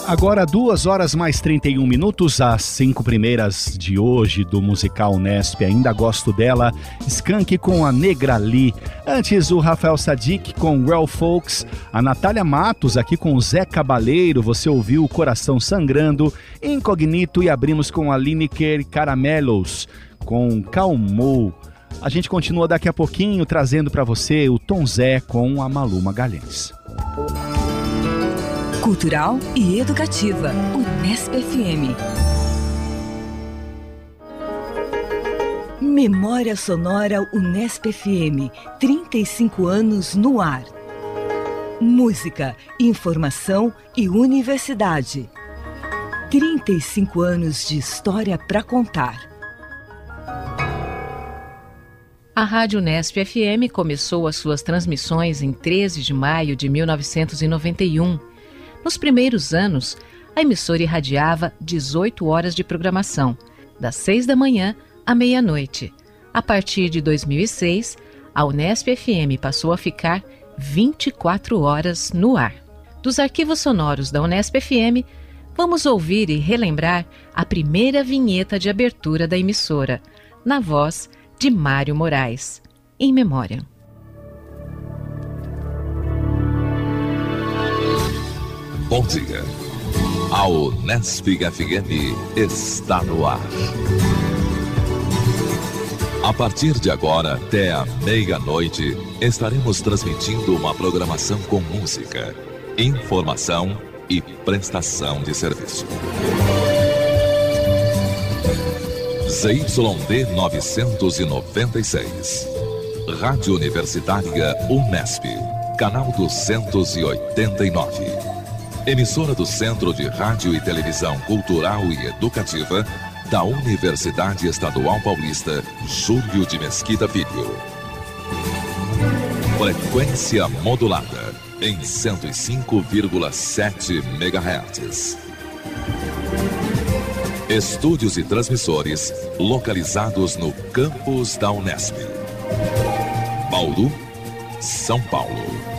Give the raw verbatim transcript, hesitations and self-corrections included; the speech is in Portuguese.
Agora duas horas mais trinta e um minutos, as cinco primeiras de hoje do musical Unesp, ainda gosto dela, Skank com a Negra Lee, antes o Rafael Sadiq com Real Folks, a Natália Matos aqui com o Zé Cabaleiro, você ouviu o Coração Sangrando, Incognito e abrimos com a Lineker Caramelos com Calmou. A gente continua daqui a pouquinho trazendo para você o Tom Zé com a Malu Magalhães. Cultural e educativa, Unesp F M. Memória Sonora Unesp F M, trinta e cinco anos no ar. Música, informação e universidade. trinta e cinco anos de história para contar. A Rádio Unesp F M começou as suas transmissões em treze de maio de mil novecentos e noventa e um. Nos primeiros anos, a emissora irradiava dezoito horas de programação, das seis da manhã à meia-noite. A partir de dois mil e seis, a Unesp F M passou a ficar vinte e quatro horas no ar. Dos arquivos sonoros da Unesp F M, vamos ouvir e relembrar a primeira vinheta de abertura da emissora, na voz de Mário Moraes, em memória. Bom dia. A Unesp F M está no ar. A partir de agora até a meia-noite, estaremos transmitindo uma programação com música, informação e prestação de serviço. Z Y D novecentos e noventa e seis. Rádio Universitária Unesp, canal duzentos e oitenta e nove. Emissora do Centro de Rádio e Televisão Cultural e Educativa da Universidade Estadual Paulista Júlio de Mesquita Filho. Frequência modulada em cento e cinco vírgula sete megahertz. Estúdios e transmissores localizados no campus da Unesp. Bauru, São Paulo.